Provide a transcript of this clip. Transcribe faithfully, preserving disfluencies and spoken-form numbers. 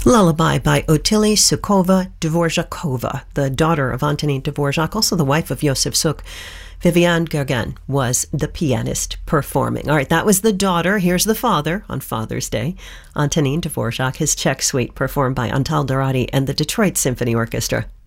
Lullaby by Ottilie Soukova-Dvorakova, the daughter of Antonin Dvorak, also the wife of Josef Suk. Viviane Guerguin was the pianist performing. All right, that was the daughter. Here's the father on Father's Day. Antonin Dvorak, his Czech Suite, performed by Antal Dorati and the Detroit Symphony Orchestra.